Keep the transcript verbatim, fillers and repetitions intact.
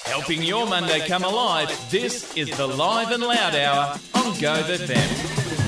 Helping your Monday come alive, this is the Live and Loud Hour on Go F M.